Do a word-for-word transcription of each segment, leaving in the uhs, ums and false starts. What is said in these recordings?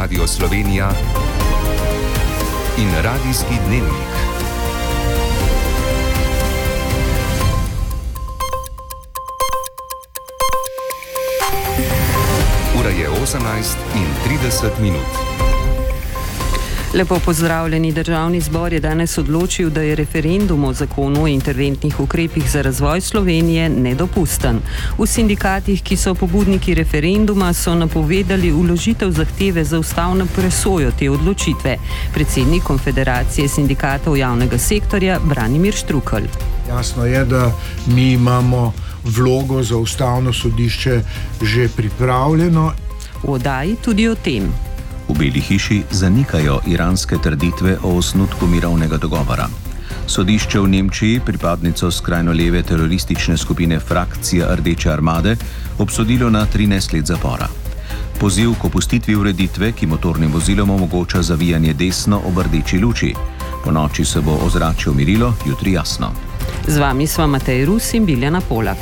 Radio Slovenija in Radijski dnevnik. Ura je osemnajst in trideset minut. Lepo pozdravljeni. Državni zbor je danes odločil, da je referendum o zakonu o interventnih ukrepih za razvoj Slovenije nedopusten. V sindikatih, ki so pobudniki referenduma, so napovedali vložitev zahteve za ustavno presojo te odločitve. Predsednik Konfederacije sindikatov javnega sektorja Branimir Štrukelj. Jasno je, da mi imamo vlogo za ustavno sodišče že pripravljeno. V oddaji tudi o tem. V Beli hiši zanikajo iranske trditve o osnutku mirovnega dogovora. Sodišče v Nemčiji pripadnico skrajno leve teroristične skupine Frakcija Rdeče armade obsodilo na trinajst let zapora. Poziv k opustitvi ureditve, ki motornim vozilom omogoča zavijanje desno ob rdeči luči. Po noči se bo ozračje umirilo, jutri jasno. Z vami sva Matej Rus in Biljana Polak.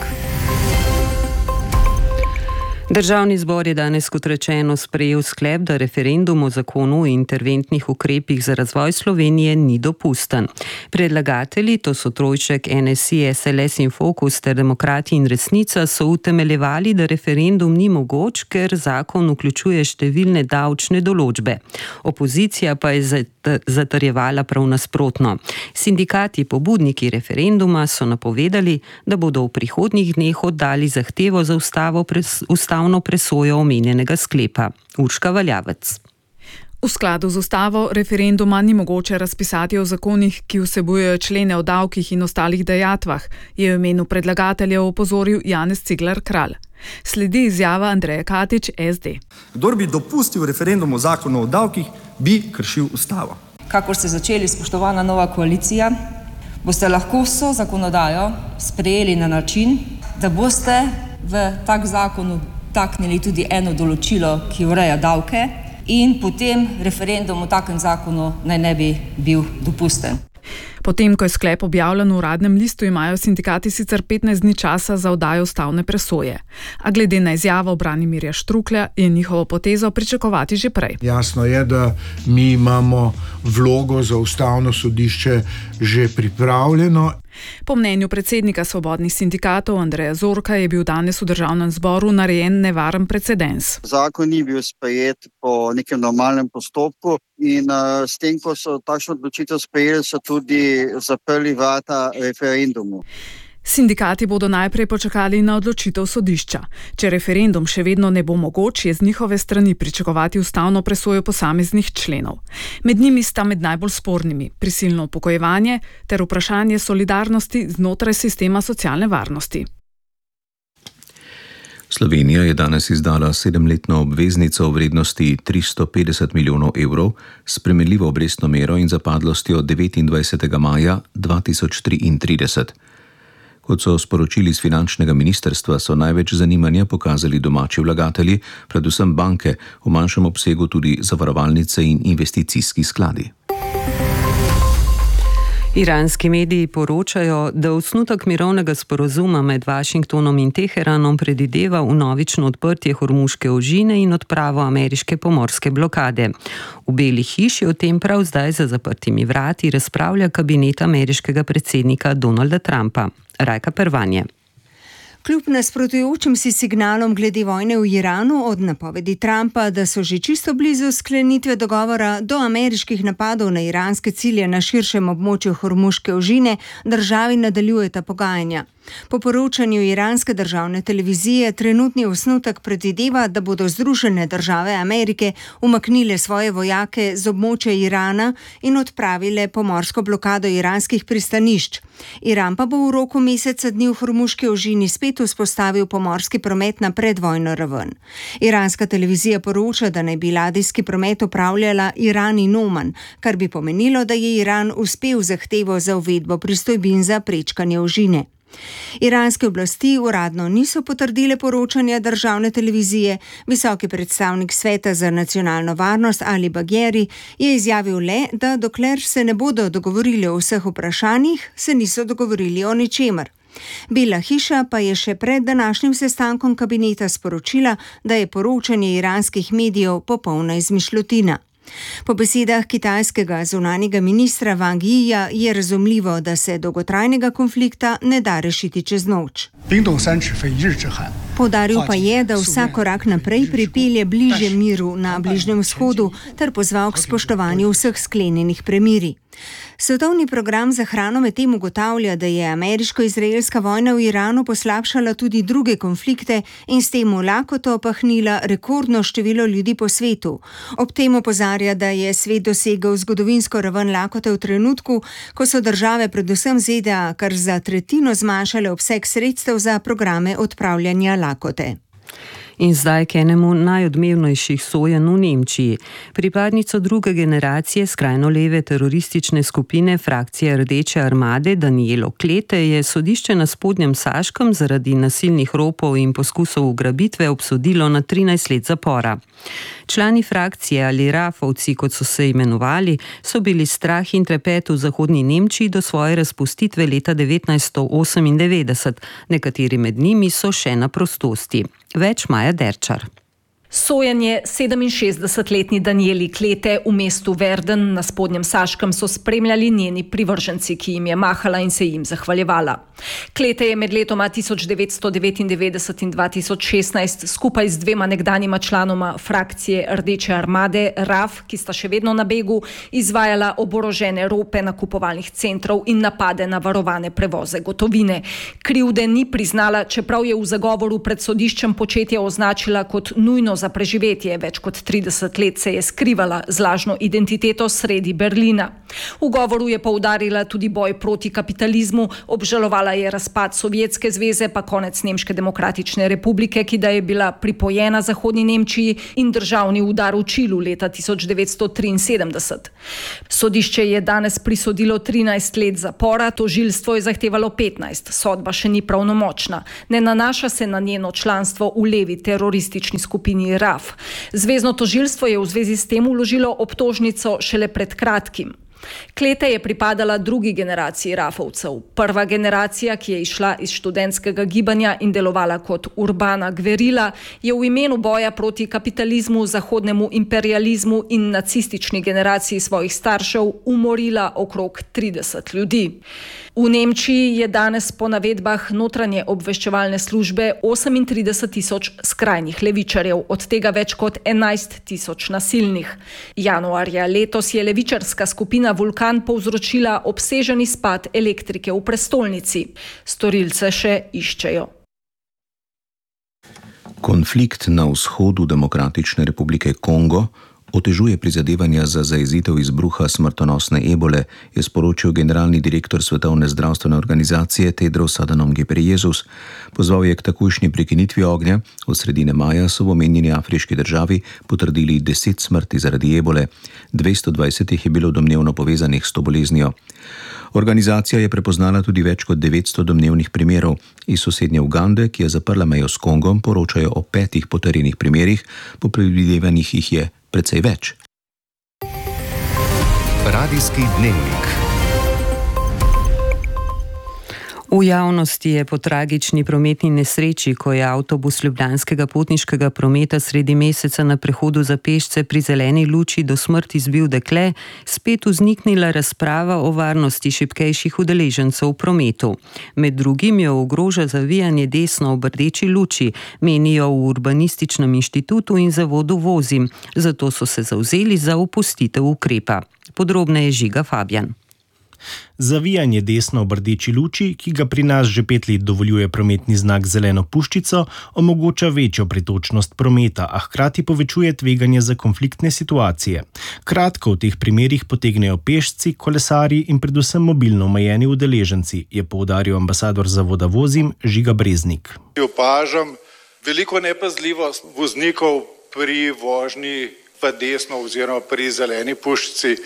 Državni zbor je danes, kot rečeno, sprejel sklep, da referendum o zakonu o interventnih ukrepih za razvoj Slovenije ni dopusten. Predlagatelji, to so trojček, N S I, S L S in Fokus ter Demokrati in Resnica, so utemeljevali, da referendum ni mogoč, ker zakon vključuje številne davčne določbe. Opozicija pa je zatrjevala prav nasprotno. Sindikati, pobudniki referenduma, so napovedali, da bodo v prihodnjih dneh oddali zahtevo za ustavo pres, ustavno presojo omenjenega sklepa. Urška Valjavec. V skladu z ustavo referenduma ni mogoče razpisati o zakonih, ki vsebujejo člene o davkih in ostalih dajatvah, je v imenu predlagateljev opozoril Janez Cigler Kralj. Sledi izjava Andreja Katič, S D. Kdor bi dopustil referendum o zakonu o davkih, bi kršil ustavo. Kakor ste začeli, spoštovana nova koalicija, boste lahko vso zakonodajo sprejeli na način, da boste v tak zakonu taknili tudi eno določilo, ki ureja davke, in potem referendum o takem zakonu naj ne bi bil dopusten. Potem, ko je sklep objavljen v uradnem listu, imajo sindikati sicer petnajst dni časa za oddajo ustavne presoje. A glede na izjavo Branimirja Štruklja je njihovo potezo pričakovati že prej. Jasno je, da mi imamo vlogo za ustavno sodišče že pripravljeno. Po mnenju predsednika svobodnih sindikatov Andreja Zorka je bil danes v državnem zboru narejen nevaren precedens. Zakon ni bil sprejet po nekem normalnem postopku in uh, s tem, ko so takšno odločitev sprejeli, so tudi zaprli vrata referendumu. Sindikati bodo najprej počakali na odločitev sodišča. Če referendum še vedno ne bo mogoč, je z njihove strani pričakovati ustavno presojo posameznih členov. Med njimi sta med najbolj spornimi prisilno upokojevanje ter vprašanje solidarnosti znotraj sistema socialne varnosti. Slovenija je danes izdala sedemletno obveznico v vrednosti tristo petdeset milijonov evrov s spremenljivo obrestno mero in zapadlostjo devetindvajsetega maja dva tisoč triintrideset. Kot so sporočili z finančnega ministrstva, so največ zanimanja pokazali domači vlagatelji, predvsem banke, v manjšem obsegu tudi zavarovalnice in investicijski skladi. Iranski mediji poročajo, da osnutek mirovnega sporazuma med Washingtonom in Teheranom predvideva vnovično odprtje Hormuške ožine in odpravo ameriške pomorske blokade. V Beli hiši o tem prav zdaj za zaprtimi vrati razpravlja kabinet ameriškega predsednika Donalda Trumpa. Rajka Pervanje. Kljub nasprotujočim si signalom glede vojne v Iranu od napovedi Trumpa, da so že čisto blizu sklenitve dogovora, do ameriških napadov na iranske cilje na širšem območju Hormuške ožine, državi nadaljujeta pogajanja. Po poročanju iranske državne televizije trenutni osnutek predvideva, da bodo Združene države Amerike umaknile svoje vojake z območja Irana in odpravile pomorsko blokado iranskih pristanišč. Iran pa bo v roku meseca dni v Hormuški ožini spet vzpostavil pomorski promet na predvojno raven. Iranska televizija poroča, da naj bi ladijski promet upravljala Iran in Oman, kar bi pomenilo, da je Iran uspel zahtevo za uvedbo pristojbin za prečkanje ožine. Iranske oblasti uradno niso potrdile poročanja državne televizije. Visoki predstavnik Sveta za nacionalno varnost Ali Bagheri je izjavil le, da dokler se ne bodo dogovorili o vseh vprašanjih, se niso dogovorili o ničemer. Bela hiša pa je še pred današnjim sestankom kabineta sporočila, da je poročanje iranskih medijev popolna izmišljotina. Po besedah kitajskega zunanjega ministra Wang Yija je razumljivo, da se dolgotrajnega konflikta ne da rešiti čez noč. Poudaril pa je, da vsak korak naprej pripelje bliže miru na Bližnjem vzhodu ter pozval k spoštovanju vseh sklenjenih premirij. Svetovni program za hrano medtem ugotavlja, da je ameriško-izraelska vojna v Iranu poslabšala tudi druge konflikte in s tem v lakoto opahnila rekordno število ljudi po svetu. Ob tem opozarja, da je svet dosegel zgodovinsko raven lakote v trenutku, ko so države, predvsem Z D A, kar za tretjino zmanjšale obseg sredstev za programe odpravljanja lakote. In zdaj k enemu najodmevnejših sojenj v Nemčiji. Pripadnico druge generacije skrajno leve teroristične skupine frakcije Rdeče armade Danijelo Klete je sodišče na Spodnjem Saškem zaradi nasilnih ropov in poskusov ugrabitve obsodilo na trinajst let zapora. Člani frakcije ali Rafovci, kot so se imenovali, so bili strah in trepet v zahodni Nemčiji do svoje razpustitve leta devetnajststo osemindevetdeset. Nekateri med njimi so še na prostosti. Več Maja Derčar. Sojenje sedeminšestdesetletni Danijeli Klete v mestu Verden na Spodnjem Saškem so spremljali njeni privrženci, ki jim je mahala in se jim zahvaljevala. Klete je med letoma tisoč devetsto devetindevetdeset in dva tisoč šestnajst skupaj z dvema nekdanjima članoma frakcije Rdeče armade R A F, ki sta še vedno na begu, izvajala oborožene rope nakupovalnih centrov in napade na varovane prevoze gotovine. Krivde ni priznala, čeprav je v zagovoru pred sodiščem početje označila kot nujno za preživetje. Več kot trideset let se je skrivala z lažno identiteto sredi Berlina. V govoru je poudarila tudi boj proti kapitalizmu, obžalovala je razpad Sovjetske zveze, pa konec Nemške demokratične republike, ki da je bila pripojena Zahodni Nemčiji, in državni udar v Čilu leta tisoč devetsto triinsedemdeset. Sodišče je danes prisodilo trinajst let zapora, tožilstvo je zahtevalo petnajst. Sodba še ni pravnomočna. Ne nanaša se na njeno članstvo v levi teroristični skupini R A F. Zvezno tožilstvo je v zvezi s tem vložilo obtožnico šele pred kratkim. Klete je pripadala drugi generaciji Rafovcev. Prva generacija, ki je išla iz študentskega gibanja in delovala kot urbana gverila, je v imenu boja proti kapitalizmu, zahodnemu imperializmu in nacistični generaciji svojih staršev umorila okrog trideset ljudi. V Nemčiji je danes po navedbah notranje obveščevalne službe osemintrideset tisoč skrajnih levičarjev, od tega več kot enajst tisoč nasilnih. Januarja letos je levičarska skupina Vulkan povzročila obsežen izpad elektrike v prestolnici. Storilce še iščejo. Konflikt na vzhodu Demokratične republike Kongo otežuje prizadevanja za zajezitev izbruha smrtonosne ebole, je sporočil generalni direktor Svetovne zdravstvene organizacije Tedros Adhanom Ghebreyesus. Pozval je k takojšnji prekinitvi ognja. Od sredine maja so v omenjeni afriški državi potrdili deset smrti zaradi ebole. dvesto dvajset jih je bilo domnevno povezanih s to boleznijo. Organizacija je prepoznala tudi več kot devetsto domnevnih primerov. Iz sosednje Ugande, ki je zaprla mejo s Kongom, poročajo o petih potrjenih primerih, po predvidevanjih jih je precej več. Radijski dnevnik. V javnosti je po tragični prometni nesreči, ko je avtobus ljubljanskega potniškega prometa sredi meseca na prehodu za pešce pri zeleni luči do smrti zbil dekle, spet vzniknila razprava o varnosti šibkejših udeležencev v prometu. Med drugim jo ogroža zavijanje desno ob rdeči luči, menijo v Urbanističnem inštitutu in zavodu Vozim, zato so se zavzeli za opustitev ukrepa. Podrobneje Žiga Fabjan. Zavijanje desno ob rdeči luči, ki ga pri nas že pet let dovoljuje prometni znak z zeleno puščico, omogoča večjo pretočnost prometa, a hkrati povečuje tveganje za konfliktne situacije. Kratko v teh primerih potegnejo pešci, kolesarji in predvsem mobilno omejeni udeleženci, je poudaril ambasador zavoda Vozim Žiga Breznik. Opažam veliko nepazljivost voznikov pri vožnji v desno oziroma pri zeleni puščici.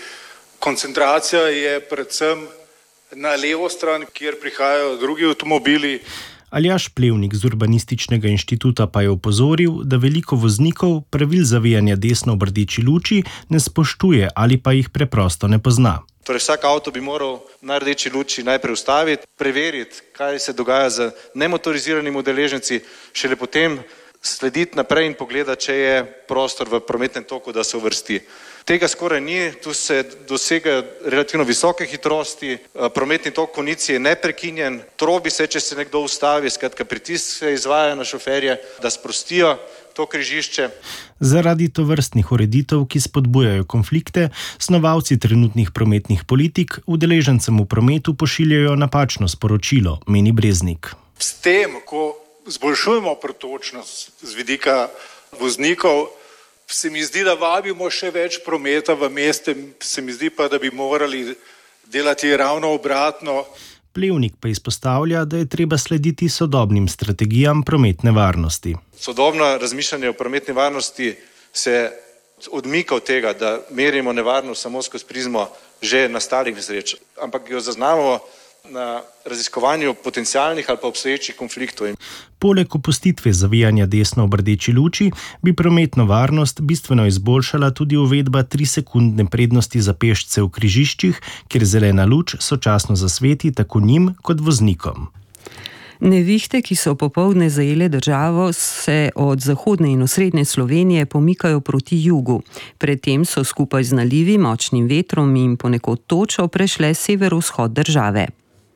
Koncentracija je predvsem na levo stran, kjer prihajajo drugi avtomobili. Aljaž Plevnik z Urbanističnega inštituta pa je opozoril, da veliko voznikov pravil zavijanja desno ob rdeči luči ne spoštuje ali pa jih preprosto ne pozna. Torej vsak avto bi moral na rdeči luči najprej ustaviti, preveriti, kaj se dogaja z nemotoriziranimi udeleženci, šele potem slediti naprej in pogledati, če je prostor v prometnem toku, da se uvrsti. Tega skoraj ni, tu se dosegajo relativno visoke hitrosti, prometni tok konici je neprekinjen, trobi se, če se nekdo ustavi, skratka pritisk se izvaja na šoferje, da sprostijo to križišče. Zaradi tovrstnih ureditev, ki spodbujajo konflikte, snovalci trenutnih prometnih politik udeležencem v prometu pošiljajo napačno sporočilo, meni Breznik. S tem, ko zboljšujemo pretočnost z vidika voznikov, se mi zdi, da vabimo še več prometa v mestu, se mi zdi pa, da bi morali delati ravno obratno. Plevnik pa izpostavlja, da je treba slediti sodobnim strategijam prometne varnosti. Sodobno razmišljanje o prometni varnosti se odmika od tega, da merimo nevarnost samo skozi prizmo že nastalih nesreč, ampak jo zaznavamo na raziskovanju potencialnih ali pa obstoječih konfliktov. Poleg opustitve zavijanja desno ob rdeči luči bi prometno varnost bistveno izboljšala tudi uvedba trisekundne prednosti za pešce v križiščih, kjer zelena luč sočasno zasveti tako njim kot voznikom. Nevihte, ki so popoldne zajele državo, se od zahodne in osrednje Slovenije pomikajo proti jugu. Predtem so skupaj z nalivi, močnim vetrom in ponekod točo prešle severovzhod države.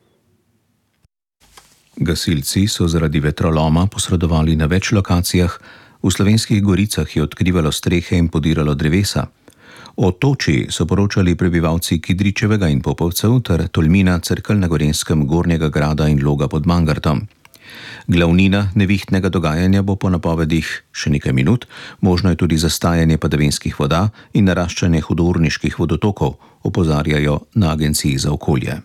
Gasilci so zaradi vetroloma posredovali na več lokacijah, v Slovenskih goricah je odkrivalo strehe in podiralo drevesa. O toči so poročali prebivalci Kidričevega in Popovcev ter Tolmina, Cerkelj na Gorenjskem, Gornjega Grada in Loga pod Mangartom. Glavnina nevihtnega dogajanja bo po napovedih še nekaj minut, možno je tudi zastajanje padavinskih voda in naraščanje hudourniških vodotokov, opozarjajo na Agenciji za okolje.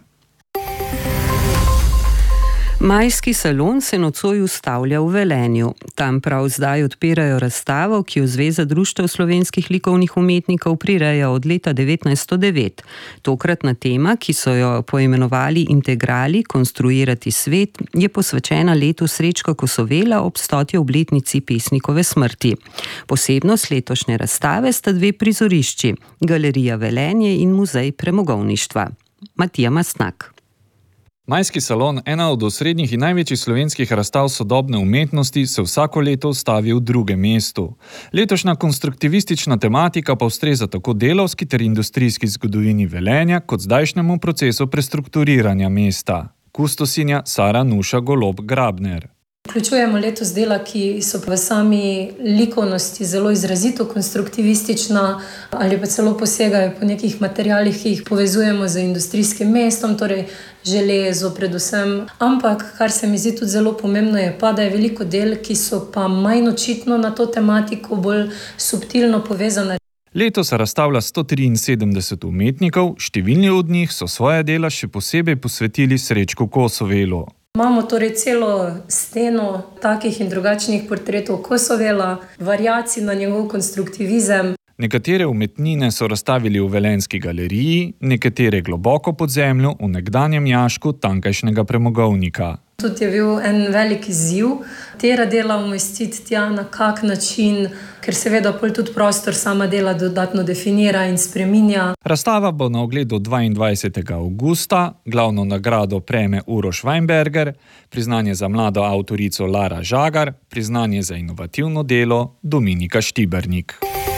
Majski salon se nocoj ustavlja v Velenju. Tam prav zdaj odpirajo razstavo, ki jo Zveza društev slovenskih likovnih umetnikov prireja od leta devetnajststo devet. Tokratna tema, ki so jo poimenovali Integrali, konstruirati svet, je posvečena letu Srečka Kosovela ob stoti obletnici pesnikove smrti. Posebnost letošnje razstave sta dve prizorišči, Galerija Velenje in Muzej premogovništva. Matija Mastnak. Majski salon, ena od osrednjih in največjih slovenskih razstav sodobne umetnosti, se vsako leto ustavi v drugem mestu. Letošnja konstruktivistična tematika pa ustreza tako delavski ter industrijski zgodovini Velenja kot zdajšnjemu procesu prestrukturiranja mesta. Kustosinja Sara Nuša Golob Grabner. Vključujemo letos dela, ki so v sami likovnosti zelo izrazito konstruktivistična ali pa celo posegajo po nekih materialih, ki jih povezujemo z industrijskim mestom, torej železo predvsem. Ampak, kar se mi zdi tudi zelo pomembno, je pa, da je veliko del, ki so pa manj očitno na to tematiko, bolj subtilno povezane. Letos razstavlja sto triinsedemdeset umetnikov, številni od njih so svoje dela še posebej posvetili Srečku Kosovelu. Imamo torej celo steno takih in drugačnih portretov Kosovela, variacij na njegov konstruktivizem. Nekatere umetnine so razstavili v Velenjski galeriji, nekatere globoko pod zemljo v nekdanjem jašku tankajšnjega premogovnika. Tudi je bil en velik izziv, tera dela umestiti tja na kak način, ker seveda pol tudi prostor sama dela dodatno definira in spreminja. Razstava bo na ogledu dvaindvajsetega avgusta, glavno nagrado prejme Uroš Weinberger, priznanje za mlado avtorico Lara Žagar, priznanje za inovativno delo Dominika Štibernik.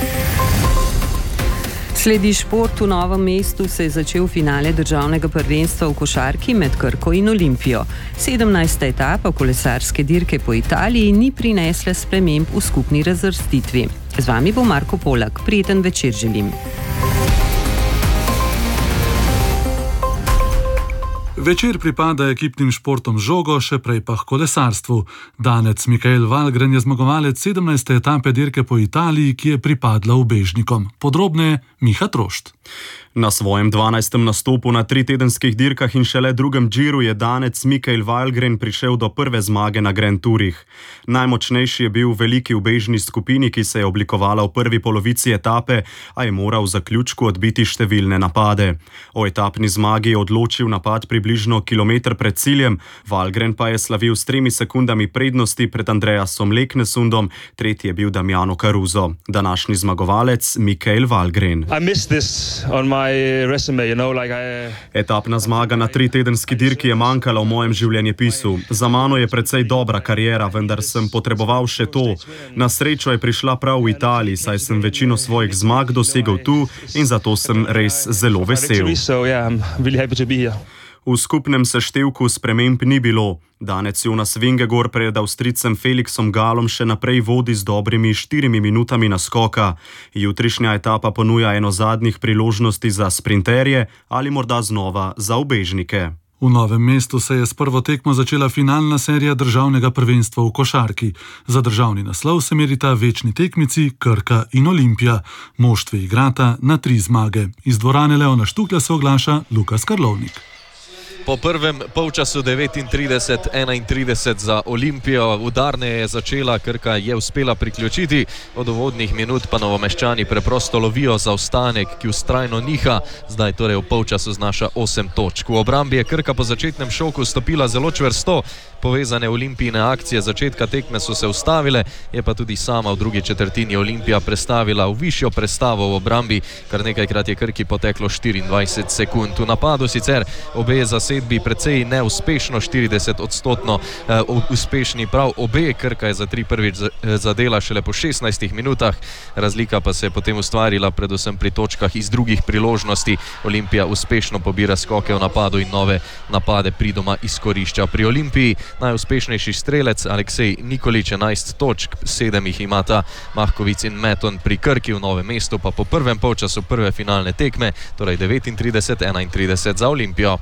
Sledi šport. V Novem mestu se je začel finale državnega prvenstva v košarki med Krko in Olimpijo. sedemnajsta etapa kolesarske dirke po Italiji ni prinesla sprememb v skupni razvrstitvi. Z vami bo Marko Polak. Prijeten večer želim. Večer pripada ekipnim športom žogo, še prej pa kolesarstvu. Danec Mikael Valgren je zmagovalec sedemnajste etape dirke po Italiji, ki je pripadla ubežnikom. Podrobneje Miha Trošt. Na svojem dvanajstem nastopu na tritedenskih dirkah in šele drugem džiru je danec Mikael Valgren prišel do prve zmage na Grand Tourih. Najmočnejši je bil v veliki ubežni skupini, ki se je oblikovala v prvi polovici etape, a je moral v zaključku odbiti številne napade. O etapni zmagi je odločil napad približno kilometer pred ciljem, Valgren pa je slavil s tremi sekundami prednosti pred Andreasom Leknesundom, tretji je bil Damiano Caruso. Današnji zmagovalec Mikael Valgren. Resume, you know, like I... Etapna zmaga na tritedenski dirki je manjkala v mojem življenjepisu. Za mano je precej dobra kariera, vendar sem potreboval še to. Na srečo je prišla prav v Italiji, saj sem večino svojih zmag dosegel tu in zato sem res zelo vesel. V skupnem seštevku sprememb ni bilo. Danec Jonas Vingegaard pred Avstrijcem Felixom Galom še naprej vodi z dobrimi štirimi minutami naskoka. Jutrišnja etapa ponuja eno zadnjih priložnosti za sprinterje ali morda znova za ubežnike. V Novem mestu se je s prvo tekmo začela finalna serija državnega prvenstva v košarki. Za državni naslov se merita večni tekmici Krka in Olimpija. Moštvi igrata na tri zmage. Iz dvorane Leona Štuklja se oglaša Lukas Karlovnik. Po prvem polčasu devetintrideset enaintrideset za Olimpijo. Udarne je začela, Krka je uspela priključiti. Od uvodnih minut pa Novomeščani preprosto lovijo zaostanek, ki vztrajno niha. Zdaj torej v polčasu znaša osem točk. V obrambi je Krka po začetnem šoku stopila zelo čvrsto. Povezane Olimpijine akcije začetka tekme so se ustavile, je pa tudi sama v drugi četrtini Olimpija prestavila v višjo prestavo v obrambi, kar nekajkrat je Krki poteklo štiriindvajset sekund. V napadu sicer obe zasedbi precej neuspešno, štirideset odstotno uh, uspešni prav obe. Krka je za tri prvič zadela šele po šestnajstih minutah, razlika pa se je potem ustvarila predvsem pri točkah iz drugih priložnosti. Olimpija uspešno pobira skoke v napadu in nove napade pridoma izkorišča. Pri Olimpiji najuspešnejši strelec Aleksej Nikolić enajst točk, sedem jih imata Mahkovic in Meton. Pri Krki v Novem mestu pa po prvem polčasu prve finalne tekme, torej devetintrideset enaintrideset za Olimpijo.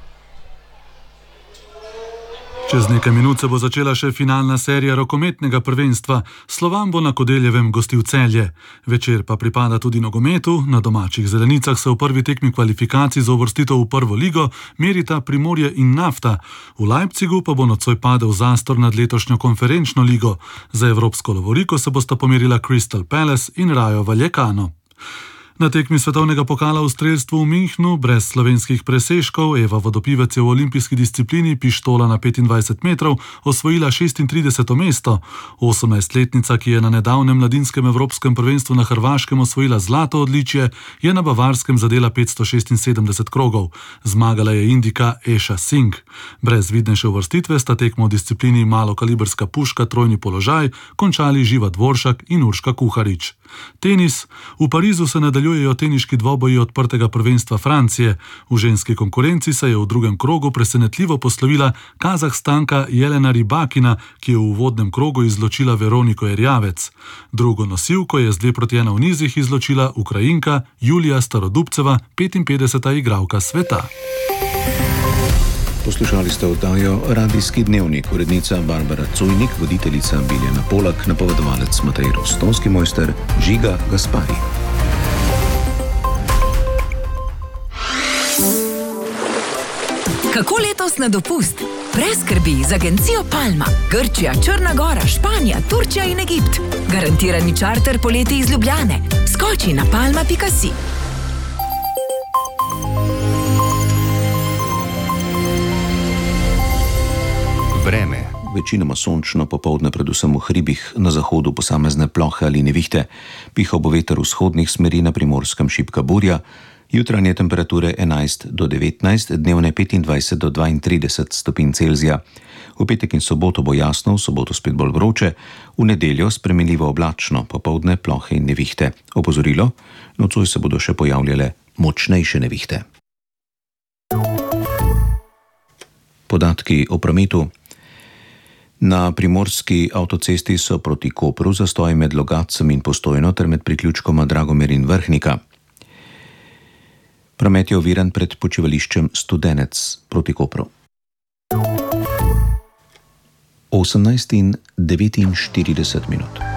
Čez nekaj minut se bo začela še finalna serija rokometnega prvenstva. Slovan bo na Kodeljevem gostil Celje. Večer pa pripada tudi nogometu. Na domačih zelenicah se v prvi tekmi kvalifikacij za uvrstitev v prvo ligo merita Primorje in Nafta. V Leipzigu pa bo nocoj padel zastor nad letošnjo konferenčno ligo. Za evropsko lovoriko se bosta pomerila Crystal Palace in Rayo Vallecano. Na tekmi svetovnega pokala v strelstvu v Münchnu brez slovenskih presežkov Eva Vodopivec je v olimpijski disciplini pištola na petindvajset metrov osvojila šestintrideseto mesto. osemnajstletnica, ki je na nedavnem mladinskem evropskem prvenstvu na Hrvaškem osvojila zlato odličje, je na Bavarskem zadela petsto šestinsedemdeset krogov. Zmagala je Indika Esha Singh. Brez vidnejše uvrstitve sta tekmo v disciplini malokalibrska puška trojni položaj končali Živa Dvoršak in Urška Kuharič. Tenis. V Parizu se nadaljujejo teniški dvoboji odprtega prvenstva Francije. V ženski konkurenci se je v drugem krogu presenetljivo poslovila Kazahstanka Jelena Rybakina, ki je v uvodnem krogu izločila Veroniko Erjavec. Drugo nosilko je z dve proti ena v nizih izločila Ukrajinka Julija Starodubceva, petinpetdeseta igralka sveta. Poslušali ste oddajo Radijski dnevnik, urednica Barbara Cujnik, voditeljica Biljana Polak, napovedovalec Matej Rostonski, mojster Žiga Gaspari. Kako letos na dopust? Brez skrbi z agencijo Palma. Grčija, Črna Gora, Španija, Turčija in Egipt. Garantirani čarter poleti iz Ljubljane. Skoči na palma pika si. Vreme. Večinoma sončno, popoldne predvsem v hribih, na zahodu posamezne plohe ali nevihte. Piha bo veter vzhodnih smeri, na Primorskem šibka burja. Jutranje temperature enajst do devetnajst, dnevne petindvajset do dvaintrideset stopinj Celzija. V petek in soboto bo jasno, v soboto spet bolj vroče, v nedeljo spremenljivo oblačno, popoldne plohe in nevihte. Opozorilo, nocoj se bodo še pojavljale močnejše nevihte. Podatki o prometu. Na primorski avtocesti so proti Kopru zastoji med Logatcem in Postojno ter med priključkoma Dragomer in Vrhnika. Promet je oviran pred počivališčem Studenec proti Kopru. osemnajst in devetinštirideset minut.